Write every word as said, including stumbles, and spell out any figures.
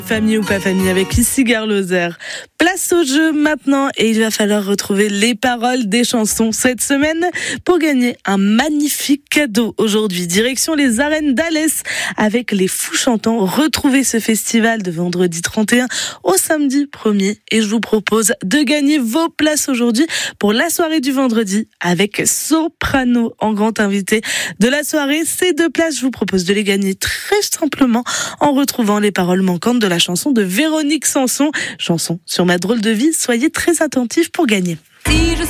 Famille ou pas famille avec Issy Garloser. Place au jeu maintenant et il va falloir retrouver les paroles des chansons cette semaine pour gagner un magnifique cadeau aujourd'hui. Direction les arènes d'Alès avec les Fous Chantants. Retrouvez ce festival de vendredi trente et un au samedi premier et je vous propose de gagner vos places aujourd'hui pour la soirée du vendredi avec Soprano en grand invité de la soirée. Ces deux places, je vous propose de les gagner très simplement en retrouvant les paroles manquantes de la chanson de Véronique Sanson, chanson sur ma drôle de vie. Soyez très attentifs pour gagner. Si je